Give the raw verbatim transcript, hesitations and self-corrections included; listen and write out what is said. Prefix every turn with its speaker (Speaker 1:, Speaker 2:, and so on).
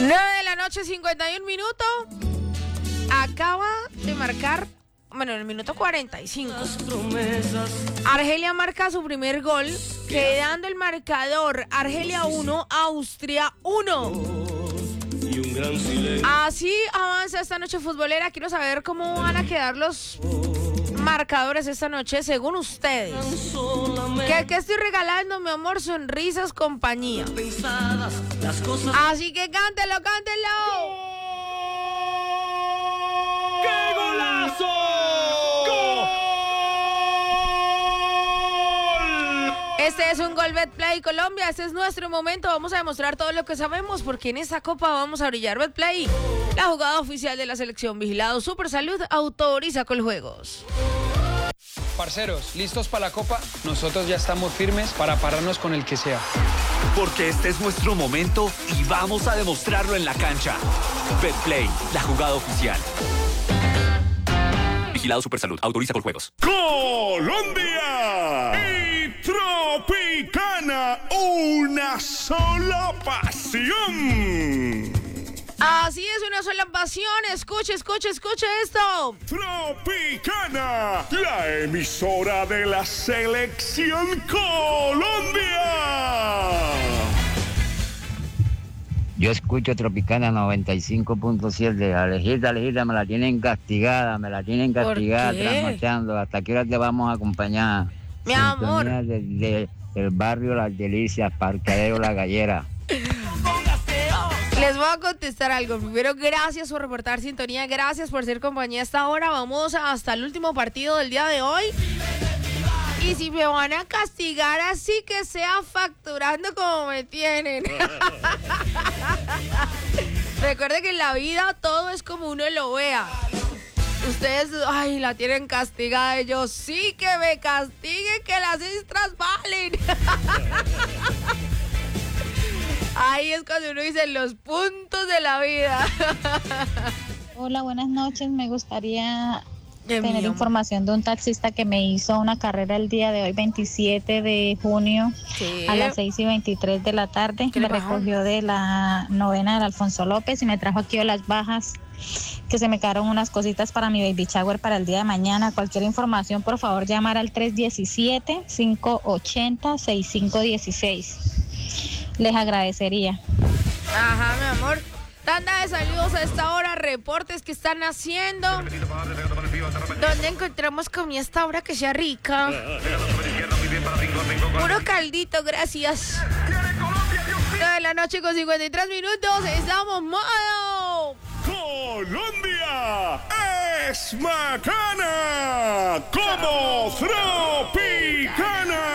Speaker 1: nueve de la noche, cincuenta y un minutos. Acaba de marcar, bueno, en el minuto cuarenta y cinco. Argelia marca su primer gol, quedando el marcador Argelia uno, Austria uno. Así avanza esta noche futbolera. Quiero saber cómo van a quedar los marcadores esta noche según ustedes. ¿Qué, qué estoy regalando, mi amor? Sonrisas, compañía. Así que cántelo, cántelo.
Speaker 2: ¡Qué golazo! ¡Gol!
Speaker 1: Este es un Gol Betplay Colombia. Este es nuestro momento. Vamos a demostrar todo lo que sabemos, porque en esta copa vamos a brillar. Betplay, la jugada oficial de la selección. Vigilado Supersalud, autoriza con juegos.
Speaker 3: Parceros, ¿listos para la copa? Nosotros ya estamos firmes para pararnos con el que sea.
Speaker 4: Porque este es nuestro momento y vamos a demostrarlo en la cancha. Betplay, la jugada oficial. Vigilado Supersalud, autoriza con juegos.
Speaker 2: ¡Colombia! Y Tropicana, una sola pasión.
Speaker 1: Así es, una sola pasión. Escuche, escuche, escuche esto.
Speaker 2: Tropicana, la emisora de la selección Colombia.
Speaker 5: Yo escucho Tropicana noventa y cinco punto siete. Alejita, Alejita, me la tienen castigada, me la tienen castigada, trasnochando. ¿Hasta qué hora te vamos a acompañar?
Speaker 1: Mi amor.
Speaker 5: De, de, del barrio Las Delicias, Parqueadero La Gallera.
Speaker 1: Les voy a contestar algo. Primero, gracias por reportar sintonía, gracias por ser compañía hasta ahora. Vamos hasta el último partido del día de hoy. Y si me van a castigar, así que sea facturando como me tienen. Recuerde que en la vida todo es como uno lo vea. Ustedes, ay, la tienen castigada. Y yo, sí, que me castiguen, que las extras valen. Ahí es cuando uno dice los puntos de la vida.
Speaker 6: Hola, buenas noches. Me gustaría
Speaker 1: Qué
Speaker 6: tener
Speaker 1: mío.
Speaker 6: información de un taxista que me hizo una carrera el día de hoy, veintisiete de junio,
Speaker 1: Sí.
Speaker 6: a las seis y veintitrés de la tarde.
Speaker 1: ¿Qué
Speaker 6: Me
Speaker 1: le pasó?
Speaker 6: recogió de la novena del Alfonso López y me trajo aquí a Las Bajas, que se me quedaron unas cositas para mi baby shower para el día de mañana. Cualquier información, por favor, llamar al tres uno siete, cinco ocho cero, seis cinco uno seis. Les agradecería.
Speaker 1: Ajá, mi amor. Tanda de saludos a esta hora, reportes que están haciendo. ¿Dónde encontramos comida a esta hora que sea rica? Puro caldito, gracias. nueve de la noche con cincuenta y tres minutos, estamos modo.
Speaker 2: Colombia es bacana como Tropicana.